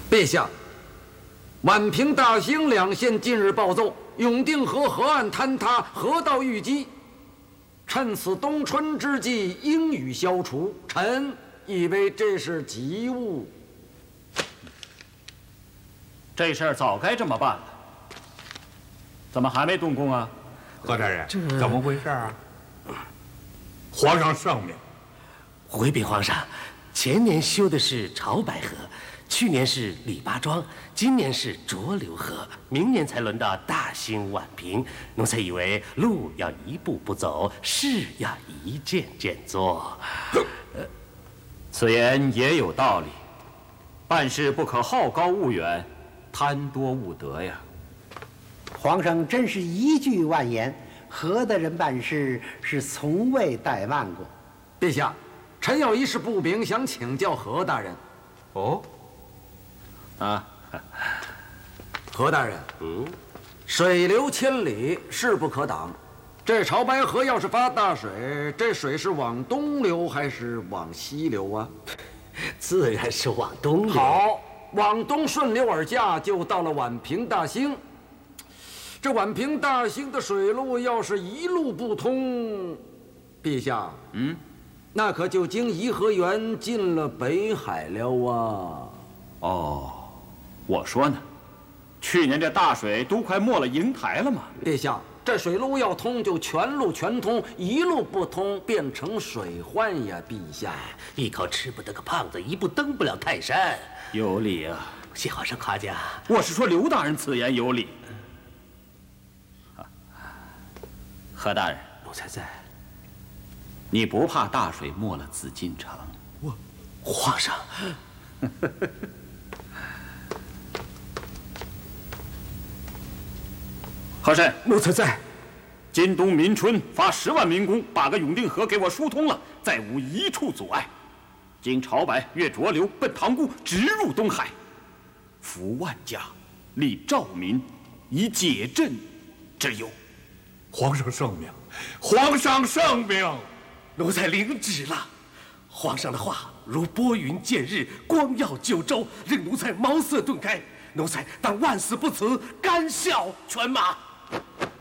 陛下，宛平、大兴两县近日暴奏，永定河河岸坍塌，河道淤积。趁此冬春之际，应予消除。臣以为这是急务。 这事儿早该这么办了，怎么还没动工啊？ 何大人，怎么回事啊？皇上圣明。 回禀皇上，前年修的是潮白河，去年是李八庄，今年是浊流河，明年才轮到大兴宛平。奴才以为路要一步步走，事要一件件做。 此言也有道理，办事不可好高骛远，贪多误得呀。 皇上真是一句万言，何大人办事是从未怠慢过。 陛下，臣有一事不明，想请教何大人。 哦， 何大人，水流千里，势不可挡。这潮白河要是发大水，这水是往东流还是往西流啊？ 自然是往东流。 好，往东顺流而下，就到了宛平、大兴。这宛平、大兴的水路要是一路不通，陛下，那可就经颐和园进了北海了啊！ 哦，我说呢，去年这大水都快没了瀛台了嘛。 陛下，这水路要通，就全路全通，一路不通，变成水患呀！陛下， 一口吃不得个胖子，一步登不了泰山。 有理啊！ 谢皇上夸奖。 我是说刘大人此言有理。何大人， 奴才在。 你不怕大水没了紫禁城？ 皇上。 和珅， 奴才在。 今冬民春发10万民工，把个永定河给我疏通了，再无一处阻碍。经潮白越浊流奔塘沽，直入东海，扶万家，利兆民，以解朕之忧。 皇上圣明，皇上圣明。 奴才领旨了。皇上的话如拨云见日，光耀九州，令奴才茅塞顿开。奴才当万死不辞，甘效犬马。